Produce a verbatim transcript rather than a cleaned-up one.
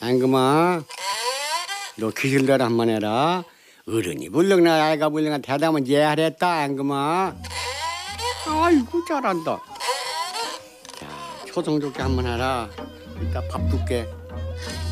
앙금아, 너 기술대로 한번 해라. 어른이 불렁나 아이가 불렁나 대답은 예하랬다 앙금아. 아이고 잘한다. 자, 초성 좋게 한번 해라. 이따 밥 줄게.